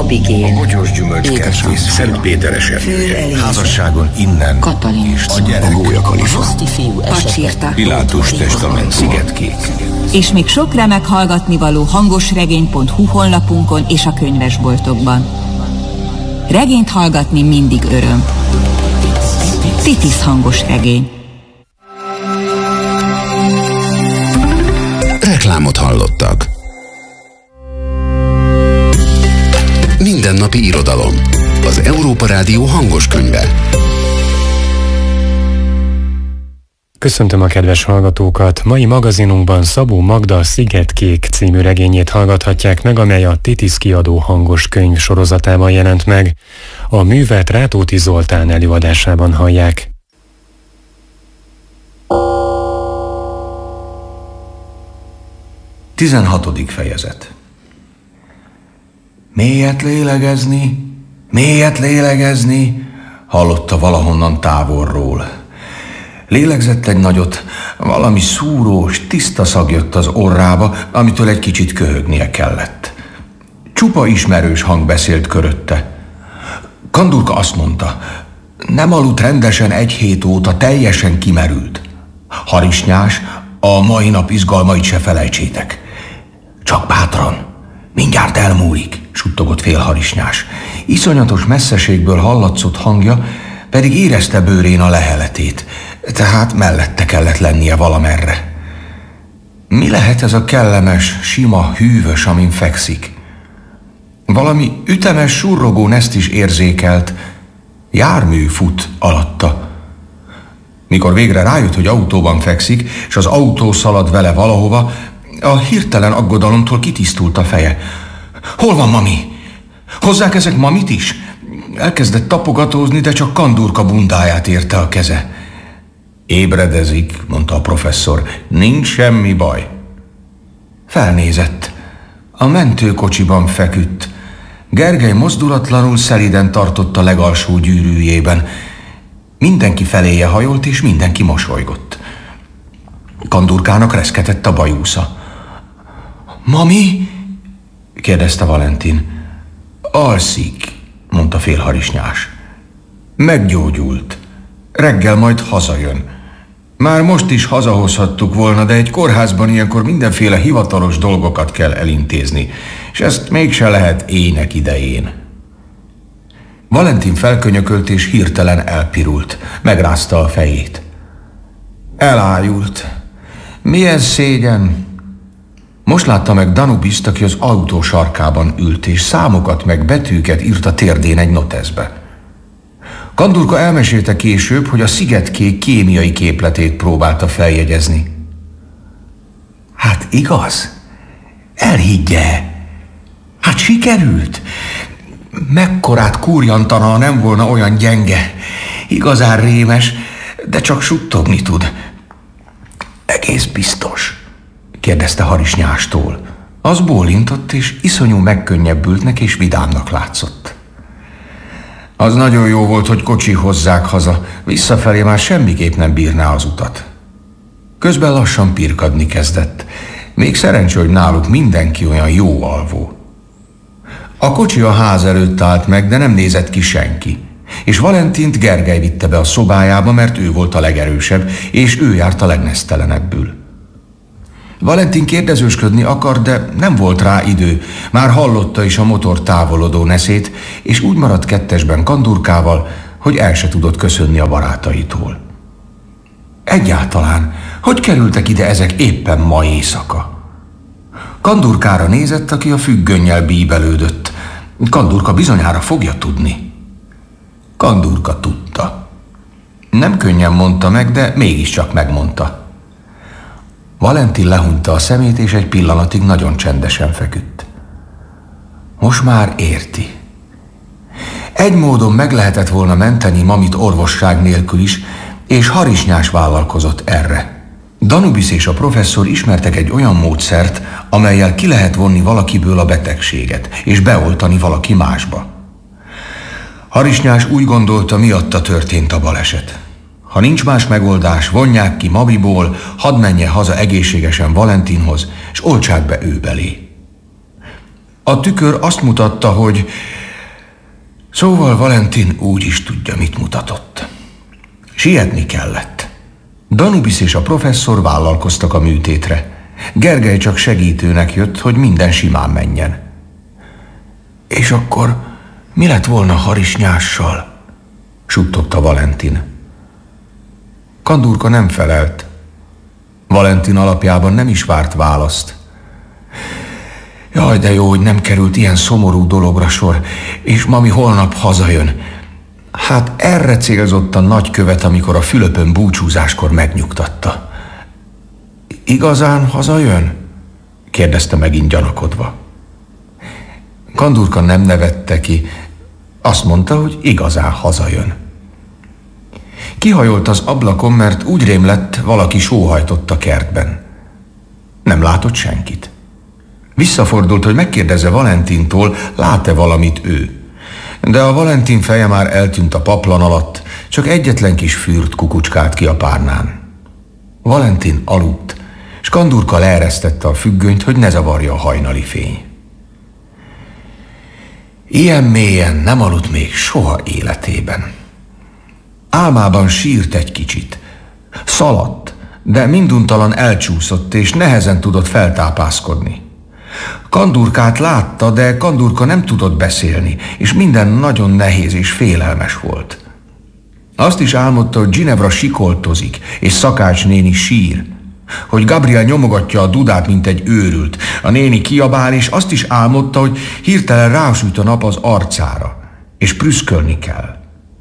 Abigail, a Bogyós Gyümölcskertész Szentpéteres emlője. Házasságon innen Katalin, és a gyerek, a Roszti fiú esete, Pilátus testament, Szigetkék. És még sok remek hallgatnivaló hangosregény.hu honlapunkon és a könyvesboltokban. Regényt hallgatni mindig öröm. Titis hangos regény. Reklámot hallottak. Mindennapi irodalom. Az Európa Rádió hangos könyve. Köszöntöm a kedves hallgatókat! Mai magazinunkban Szabó Magda Szigetkék című regényét hallgathatják meg, amely a Titis kiadó hangos könyv sorozatában jelent meg. A művet Rátóti Zoltán előadásában hallják. Tizenhatodik fejezet. Mélyet lélegezni, hallotta valahonnan távolról. Lélegzett egy nagyot, valami szúrós, tiszta szag jött az orrába, amitől egy kicsit köhögnie kellett. Csupa ismerős hang beszélt körötte. Kandurka azt mondta, nem aludt rendesen 1 hét óta, teljesen kimerült. Harisnyás, a mai nap izgalmait se felejtsétek. Csak bátran, mindjárt elmúlik, suttogott Félharisnyás. Iszonyatos messzeségből hallatszott hangja, pedig érezte bőrén a leheletét, tehát mellette kellett lennie valamerre. Mi lehet ez a kellemes, sima, hűvös, amin fekszik? Valami ütemes, surrogó neszt is érzékelt. Jármű fut alatta. Mikor végre rájött, hogy autóban fekszik, és az autó szalad vele valahova, a hirtelen aggodalomtól kitisztult a feje. Hol van mami? Hozzák ezek mamit is? Elkezdett tapogatózni, de csak Kandurka bundáját érte a keze. Ébredezik, mondta a professzor, nincs semmi baj. Felnézett. A mentőkocsiban feküdt. Gergely mozdulatlanul szeliden tartott a legalsó gyűrűjében. Mindenki feléje hajolt, és mindenki mosolygott. Kandurkának reszketett a bajúsza. Mami? kérdezte Valentin. Alszik, mondta Félharisnyás. Meggyógyult. Reggel majd hazajön. Már most is hazahozhattuk volna, de egy kórházban ilyenkor mindenféle hivatalos dolgokat kell elintézni, és ezt mégse lehet ének idején. Valentin felkönyökölt és hirtelen elpirult. Megrázta a fejét. Elájult. Milyen szégyen! Most látta meg Danubist, aki az autó sarkában ült, és számokat meg betűket írt a térdén egy noteszbe. Kandurka elmesélte később, hogy a Szigetkék kémiai képletét próbálta feljegyezni. Hát igaz? Elhiggye! Hát sikerült! Mekkorát kurjantana, ha nem volna olyan gyenge. Igazán rémes, de csak suttogni tud. Egész biztos? kérdezte Harisnyástól. Az bólintott, és iszonyú megkönnyebbültnek és vidámnak látszott. Az nagyon jó volt, hogy kocsi hozzák haza, visszafelé már semmiképp nem bírná az utat. Közben lassan pirkadni kezdett. Még szerencsé, hogy náluk mindenki olyan jó alvó. A kocsi a ház előtt állt meg, de nem nézett ki senki. És Valentint Gergely vitte be a szobájába, mert ő volt a legerősebb, és ő járt a legnesztelenebbül. Valentin kérdezősködni akar, de nem volt rá idő. Már hallotta is a motor távolodó neszét, és úgy maradt kettesben Kandurkával, hogy el se tudott köszönni a barátaitól. Egyáltalán, hogy kerültek ide ezek éppen ma éjszaka? Kandurkára nézett, aki a függönnyel bíbelődött. Kandurka bizonyára fogja tudni. Kandurka tudta. Nem könnyen mondta meg, de mégiscsak megmondta. Valentin lehunta a szemét, és egy pillanatig nagyon csendesen feküdt. Most már érti. Egy módon meg lehetett volna menteni mamit orvosság nélkül is, és Harisnyás vállalkozott erre. Danubis és a professzor ismertek egy olyan módszert, amellyel ki lehet vonni valakiből a betegséget, és beoltani valaki másba. Harisnyás úgy gondolta, miatta történt a baleset. Ha nincs más megoldás, vonják ki Mabiból, hadd menjen haza egészségesen Valentinhoz, és oltsák be ő belé. A tükör azt mutatta, hogy Szóval Valentin úgy is tudja, mit mutatott. Sietni kellett. Danubis és a professzor vállalkoztak a műtétre. Gergely csak segítőnek jött, hogy minden simán menjen. És akkor mi lett volna harisnyással? Suttogta Valentin. Kandurka nem felelt. Valentin alapjában nem is várt választ. Jaj, de jó, hogy nem került ilyen szomorú dologra sor, és mami holnap hazajön. Hát erre célzott a nagykövet, amikor a Fülöpön búcsúzáskor megnyugtatta. Igazán hazajön? Kérdezte megint gyanakodva. Kandurka nem nevette ki. Azt mondta, hogy igazán hazajön. Kihajolt az ablakon, mert úgy rém lett, valaki sóhajtott a kertben. Nem látott senkit. Visszafordult, hogy megkérdezze Valentintól, lát-e valamit ő. De a Valentin feje már eltűnt a paplan alatt, csak egyetlen kis fürt kukucskált ki a párnán. Valentin aludt, és Kandurka leeresztette a függönyt, hogy ne zavarja a hajnali fény. Ilyen mélyen nem aludt még soha életében. Álmában sírt egy kicsit. Szaladt, de minduntalan elcsúszott, és nehezen tudott feltápászkodni. Kandurkát látta, de Kandurka nem tudott beszélni, és minden nagyon nehéz és félelmes volt. Azt is álmodta, hogy Ginevra sikoltozik, és Szakács néni sír, hogy Gabriel nyomogatja a dudát, mint egy őrült. A néni kiabál, és azt is álmodta, hogy hirtelen rásüt a nap az arcára, és prüszkölni kell.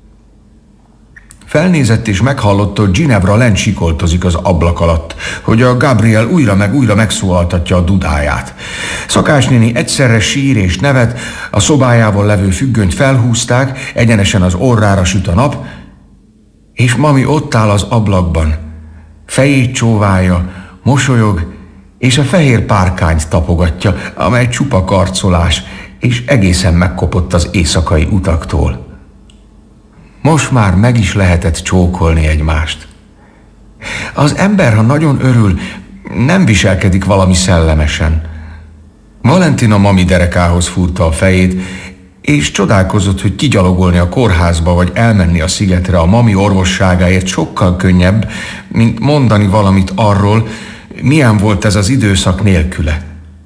Felnézett és meghallotta, hogy Ginevra lent sikoltozik az ablak alatt, hogy a Gabriel újra meg újra megszólaltatja a dudáját. Szakács néni egyszerre sír és nevet, a szobájában levő függönyt felhúzták, egyenesen az orrára süt a nap, és mami ott áll az ablakban. Fejét csóválja, mosolyog, és a fehér párkányt tapogatja, amely csupa karcolás, és egészen megkopott az éjszakai utaktól. Most már meg is lehetett csókolni egymást. Az ember, ha nagyon örül, nem viselkedik valami szellemesen. Valentin a mami derekához fúrta a fejét, és csodálkozott, hogy kigyalogolni a kórházba, vagy elmenni a szigetre a mami orvosságáért sokkal könnyebb, mint mondani valamit arról, milyen volt ez az időszak nélküle.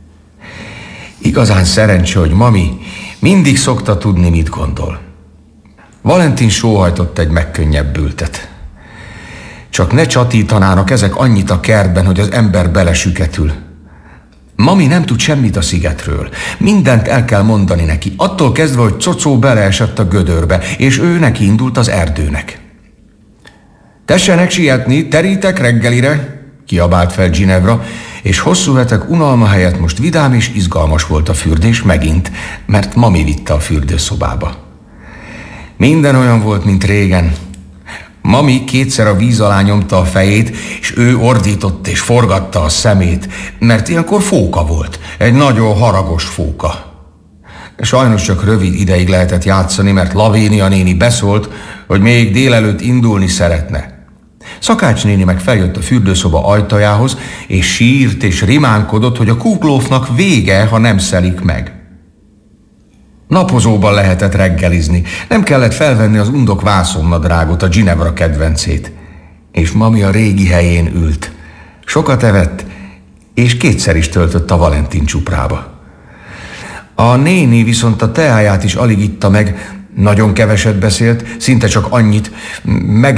Igazán szerencse, hogy mami mindig szokta tudni, mit gondol. Valentin sóhajtott egy megkönnyebbültet. Csak ne csatítanának ezek annyit a kertben, hogy az ember belesüketül. Mami nem tud semmit a szigetről. Mindent el kell mondani neki, attól kezdve, hogy Cocó beleesett a gödörbe, és ő neki indult az erdőnek. Tessenek sietni, terítek reggelire, kiabált fel Ginevra, és hosszú hetek unalma helyett most vidám és izgalmas volt a fürdés megint, mert mami vitte a fürdőszobába. Minden olyan volt, mint régen. Mami kétszer a víz alá nyomta a fejét, és ő ordított és forgatta a szemét, mert ilyenkor fóka volt, egy nagyon haragos fóka. Sajnos csak rövid ideig lehetett játszani, mert Lavínia néni beszólt, hogy még délelőtt indulni szeretne. Szakács néni meg feljött a fürdőszoba ajtajához, és sírt és rimánkodott, hogy a kuklófnak vége, ha nem szelik meg. Napozóban lehetett reggelizni, nem kellett felvenni az undok vászonnadrágot, a Ginevra kedvencét. És mami a régi helyén ült. Sokat evett, és kétszer is töltött a Valentin csuprába. A néni viszont a teáját is alig itta meg, nagyon keveset beszélt, szinte csak annyit, meg